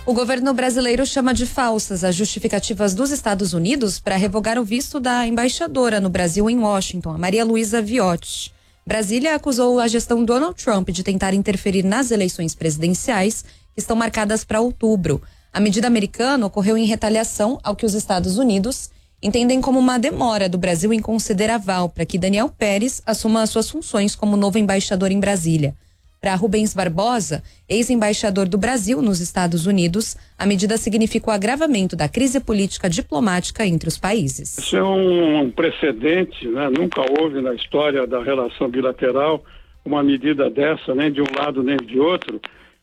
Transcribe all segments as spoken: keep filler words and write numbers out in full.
O governo brasileiro chama de falsas as justificativas dos Estados Unidos para revogar o visto da embaixadora no Brasil em Washington, a Maria Luísa Viotti. Brasília acusou a gestão Donald Trump de tentar interferir nas eleições presidenciais, que estão marcadas para outubro. A medida americana ocorreu em retaliação ao que os Estados Unidos entendem como uma demora do Brasil em conceder aval para que Daniel Pérez assuma as suas funções como novo embaixador em Brasília. Para Rubens Barbosa, ex-embaixador do Brasil nos Estados Unidos, a medida significa o agravamento da crise política diplomática entre os países. Isso é um precedente, né? Nunca houve na história da relação bilateral uma medida dessa, nem de um lado nem de outro,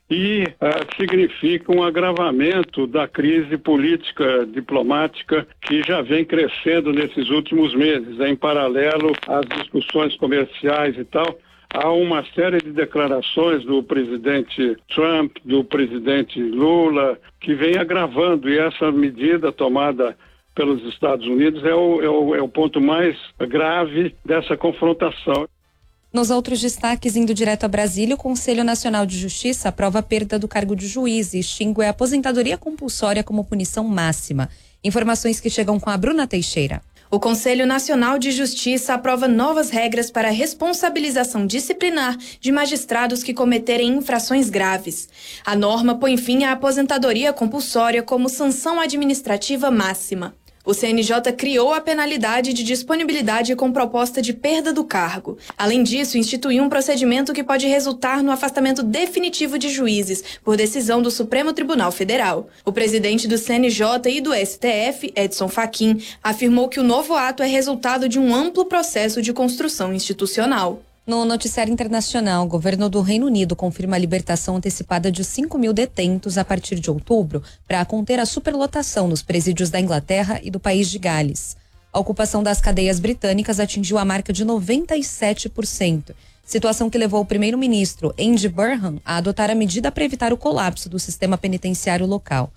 e uh, significa um agravamento da crise política diplomática que já vem crescendo nesses últimos meses, né? Em paralelo às discussões comerciais e tal. Há uma série de declarações do presidente Trump, do presidente Lula, que vem agravando, e essa medida tomada pelos Estados Unidos é o, é o, é o ponto mais grave dessa confrontação. Nos outros destaques, indo direto a Brasília, o Conselho Nacional de Justiça aprova a perda do cargo de juiz e extingue a aposentadoria compulsória como punição máxima. Informações que chegam com a Bruna Teixeira. O Conselho Nacional de Justiça aprova novas regras para a responsabilização disciplinar de magistrados que cometerem infrações graves. A norma põe fim à aposentadoria compulsória como sanção administrativa máxima. O C N J criou a penalidade de disponibilidade com proposta de perda do cargo. Além disso, instituiu um procedimento que pode resultar no afastamento definitivo de juízes, por decisão do Supremo Tribunal Federal. O presidente do C N J e do S T F, Edson Fachin, afirmou que o novo ato é resultado de um amplo processo de construção institucional. No noticiário internacional, o governo do Reino Unido confirma a libertação antecipada de cinco mil detentos a partir de outubro para conter a superlotação nos presídios da Inglaterra e do país de Gales. A ocupação das cadeias britânicas atingiu a marca de noventa e sete por cento, situação que levou o primeiro-ministro Andy Burnham a adotar a medida para evitar o colapso do sistema penitenciário local.